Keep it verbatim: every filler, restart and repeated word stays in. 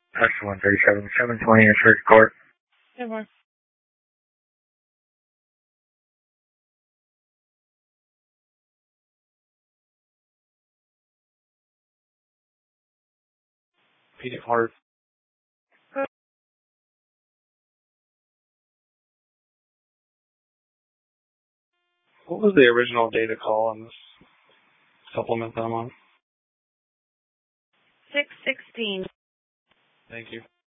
That's one thirty-seven, seven twenty Insurance Court. Good morning. P D Hard. What was the original data call on this supplement that I'm on? six sixteen. Thank you.